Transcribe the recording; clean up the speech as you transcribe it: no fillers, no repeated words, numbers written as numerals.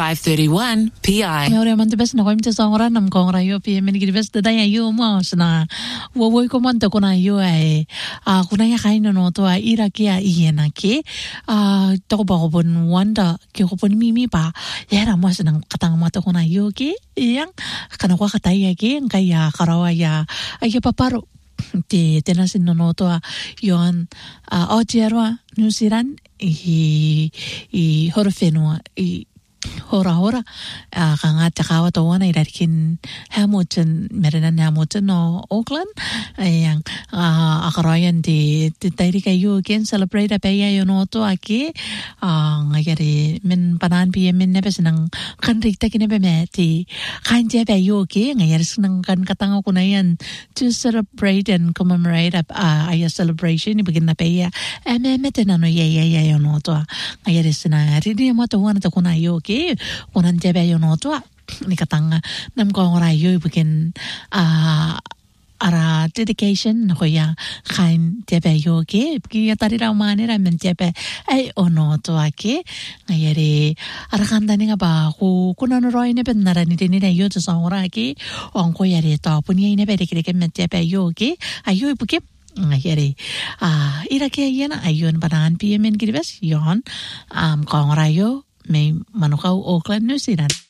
531 PI. Ngayon man bes na koim sa ngora nam kong rayo PM ni bes da ya yo mo na wo ko man to kuna yo ai kuna ya kain no to ira kia iena ke to ba ko bon wanda ke ko bon mimi pa ya ra mo sa katang mata kuna yo ke yang kana ko katay ke kaya karawa ya ay paparo te tenasin no to yon ojerwa nusiran i horofenua i hora kanga takawa to wana irakin Hamilton Merinan Hamilton no Auckland yang akaroyan di tairi kayu again celebrate apa ya no to aki ngayari min panan pi min nebes nang kan rikta kine be meti kan je be yu ki ngayari senang kan katanga kunayan to celebrate and commemorate aya celebration ibigin na pe ya meten no ya no to ngayari sina rini mo to wana to kunayo ki unan jebe yo no to ni katanga nam ko ngora yo ibigin ara dedication ko ya kain jebe yo ki ki tari ra manera men jebe ai ono to aki ngayari ara kandani nga ba ko kunan roi ne ben nara ni ni yo to sangora ki on ko yari to punya ne be de men jebe yo ki ayo ibigin ngayari irake yana ayon banan PM kiribes yon kong rayo may manukau Auckland New Zealand